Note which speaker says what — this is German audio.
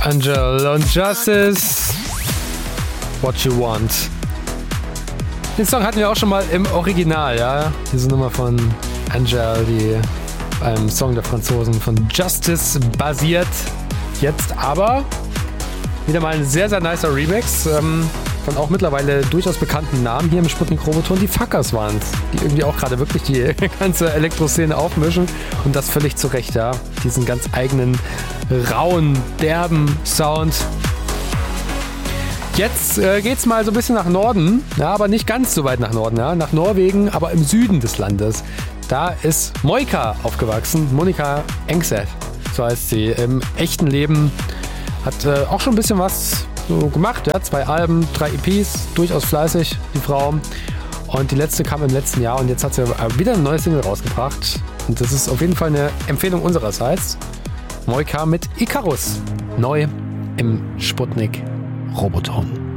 Speaker 1: Angel und Justice, What You Want. Den Song hatten wir auch schon mal im Original, ja. Diese Nummer von Angel, die beim Song der Franzosen von Justice basiert. Jetzt aber wieder mal ein sehr, sehr nicer Remix von auch mittlerweile durchaus bekannten Namen hier im Sputnik Roboton. Die Fuckers waren es, die irgendwie auch gerade wirklich die ganze Elektroszene aufmischen und das völlig zu Recht, ja. Diesen ganz eigenen, rauen, derben Sound. Jetzt geht's mal so ein bisschen nach Norden, ja, aber nicht ganz so weit nach Norden, ja, nach Norwegen, aber im Süden des Landes. Da ist Moika aufgewachsen, Monika Engseth, so heißt sie. Im echten Leben hat auch schon ein bisschen was so gemacht, ja, 2 Alben, 3 EPs, durchaus fleißig, die Frau. Und die letzte kam im letzten Jahr und jetzt hat sie wieder ein neues Single rausgebracht. Und das ist auf jeden Fall eine Empfehlung unsererseits. Moika mit Icarus, neu im Sputnik Roboton.